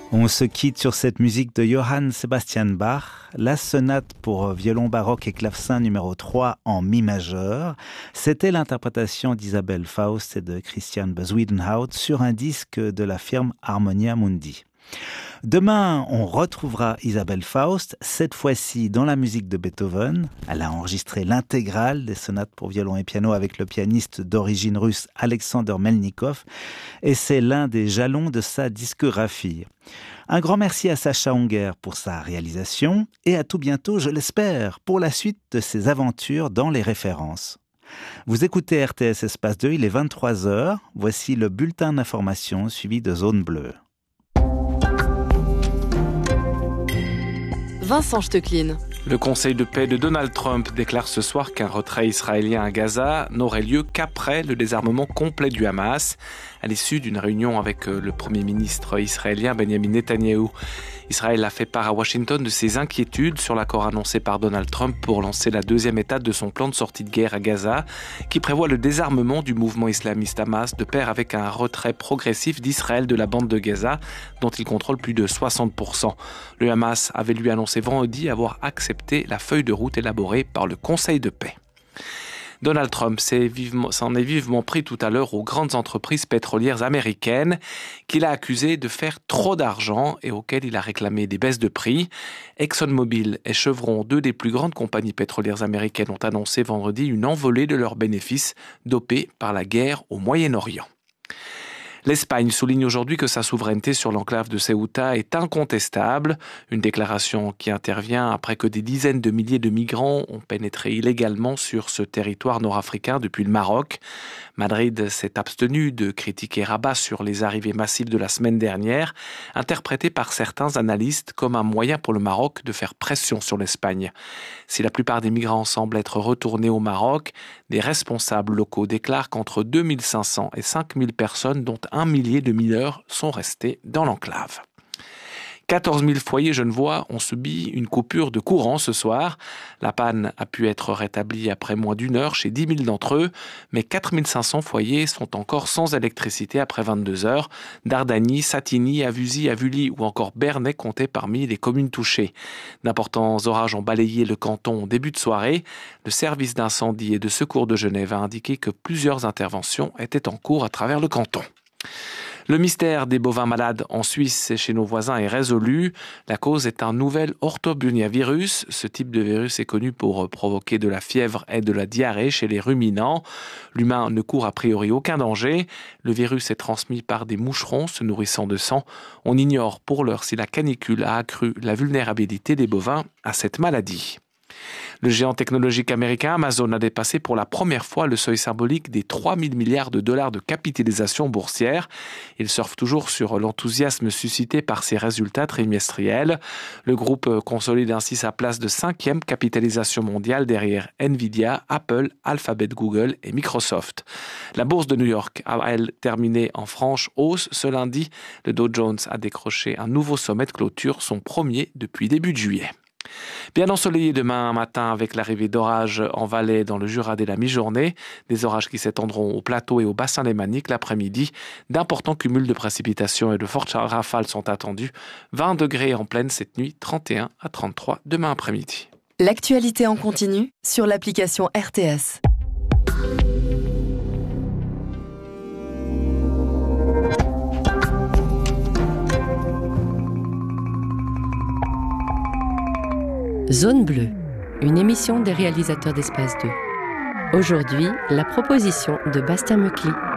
On se quitte sur cette musique de Johann Sebastian Bach, la sonate pour violon baroque et clavecin numéro 3 en mi majeur. C'était l'interprétation d'Isabelle Faust et de Christian Bezuidenhout sur un disque de la firme Harmonia Mundi. Demain, on retrouvera Isabelle Faust, cette fois-ci dans la musique de Beethoven. Elle a enregistré l'intégrale des sonates pour violon et piano avec le pianiste d'origine russe Alexander Melnikov, et c'est l'un des jalons de sa discographie. Un grand merci à Sacha Unger pour sa réalisation, et à tout bientôt, je l'espère, pour la suite de ses aventures dans les références. Vous écoutez RTS Espace 2, il est 23h. Voici le bulletin d'information suivi de Zone Bleue. Vincent Stecklin. Le Conseil de paix de Donald Trump déclare ce soir qu'un retrait israélien à Gaza n'aurait lieu qu'après le désarmement complet du Hamas, à l'issue d'une réunion avec le Premier ministre israélien Benjamin Netanyahou. Israël a fait part à Washington de ses inquiétudes sur l'accord annoncé par Donald Trump pour lancer la deuxième étape de son plan de sortie de guerre à Gaza, qui prévoit le désarmement du mouvement islamiste Hamas de pair avec un retrait progressif d'Israël de la bande de Gaza, dont il contrôle plus de 60%. Le Hamas avait lui annoncé vendredi avoir accepté la feuille de route élaborée par le Conseil de paix. Donald Trump s'en est vivement pris tout à l'heure aux grandes entreprises pétrolières américaines qu'il a accusées de faire trop d'argent et auxquelles il a réclamé des baisses de prix. ExxonMobil et Chevron, deux des plus grandes compagnies pétrolières américaines, ont annoncé vendredi une envolée de leurs bénéfices dopés par la guerre au Moyen-Orient. L'Espagne souligne aujourd'hui que sa souveraineté sur l'enclave de Ceuta est incontestable, une déclaration qui intervient après que des dizaines de milliers de migrants ont pénétré illégalement sur ce territoire nord-africain depuis le Maroc. Madrid s'est abstenu de critiquer Rabat sur les arrivées massives de la semaine dernière, interprétées par certains analystes comme un moyen pour le Maroc de faire pression sur l'Espagne. Si la plupart des migrants semblent être retournés au Maroc, des responsables locaux déclarent qu'entre 2500 et 5000 personnes, dont 1 millier de mineurs, sont restés dans l'enclave. 14 000 foyers genevois ont subi une coupure de courant ce soir. La panne a pu être rétablie après moins d'une heure chez 10 000 d'entre eux, mais 4 500 foyers sont encore sans électricité après 22 heures. Dardagny, Satigny, Avusy, Avully ou encore Bernay comptaient parmi les communes touchées. D'importants orages ont balayé le canton au début de soirée. Le service d'incendie et de secours de Genève a indiqué que plusieurs interventions étaient en cours à travers le canton. Le mystère des bovins malades en Suisse et chez nos voisins est résolu. La cause est un nouvel orthobuniavirus. Ce type de virus est connu pour provoquer de la fièvre et de la diarrhée chez les ruminants. L'humain ne court a priori aucun danger. Le virus est transmis par des moucherons se nourrissant de sang. On ignore pour l'heure si la canicule a accru la vulnérabilité des bovins à cette maladie. Le géant technologique américain Amazon a dépassé pour la première fois le seuil symbolique des 3 000 milliards de dollars de capitalisation boursière. Il surfe toujours sur l'enthousiasme suscité par ses résultats trimestriels. Le groupe consolide ainsi sa place de 5e capitalisation mondiale derrière Nvidia, Apple, Alphabet, Google et Microsoft. La bourse de New York a, elle, terminé en franche hausse ce lundi. Le Dow Jones a décroché un nouveau sommet de clôture, son premier depuis début de juillet. Bien ensoleillé demain matin avec l'arrivée d'orages en Valais dans le Jura dès la mi-journée. Des orages qui s'étendront au plateau et au bassin lémanique l'après-midi. D'importants cumuls de précipitations et de fortes rafales sont attendus. 20 degrés en pleine cette nuit, 31 à 33 demain après-midi. L'actualité en continu sur l'application RTS. Zone Bleue, une émission des réalisateurs d'Espace 2. Aujourd'hui, la proposition de Bastien Meucli.